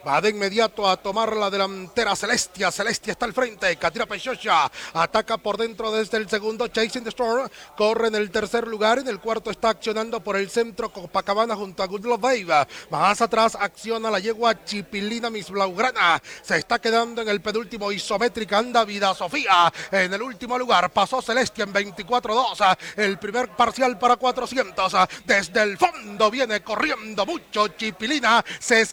Va de inmediato a tomar la delantera Celestia. Celestia está al frente. Katira Pechocha ataca por dentro desde el segundo. Chasing the Storm corre en el tercer lugar. En el cuarto está accionando por el centro Copacabana junto a Good Love Babe. Más atrás acciona la yegua Chipilina Miss Blaugrana. Se está quedando en el penúltimo. Isométrica anda Vida Sofía. En el último lugar pasó Celestia en 24-2. El primer parcial para 400. Desde el fondo viene corriendo mucho Chipilina. Se